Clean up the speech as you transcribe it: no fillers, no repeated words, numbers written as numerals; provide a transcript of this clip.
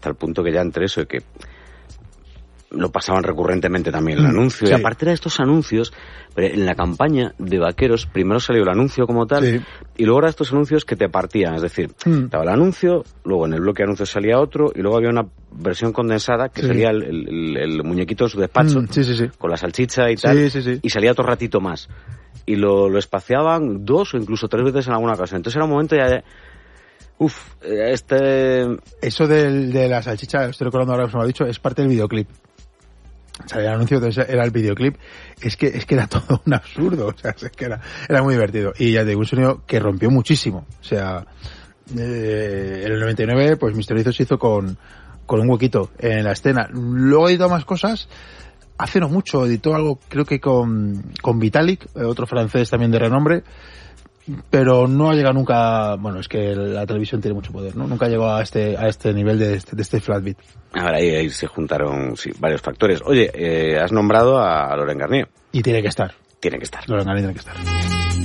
hasta el punto que ya entre eso de que lo pasaban recurrentemente también el anuncio, y aparte de estos anuncios, en la campaña de Vaqueros primero salió el anuncio como tal, y luego eran estos anuncios que te partían, es decir, estaba el anuncio, luego en el bloque de anuncios salía otro, y luego había una versión condensada que salía el muñequito en su despacho, con la salchicha y tal, y salía otro ratito más, y lo espaciaban 2 o incluso 3 veces en alguna ocasión, entonces era un momento ya de... Eso de la salchicha, estoy recordando ahora que se me ha dicho, es parte del videoclip. O sea, el anuncio era el videoclip, es que era todo un absurdo, o sea, es que era muy divertido. Y ya te digo, un sonido que rompió muchísimo. O sea, en el 99, pues Misterizo se hizo con un huequito en la escena. Luego editó más cosas, hace no mucho, editó algo, creo que con Vitalik, otro francés también de renombre, pero no ha llegado nunca, bueno, es que la televisión tiene mucho poder, ¿no? Nunca llegó a este nivel de este flat beat. Ahora ahí se juntaron varios factores. Oye, has nombrado a Laurent Garnier. Y tiene que estar. Tiene que estar. Laurent Garnier tiene que estar.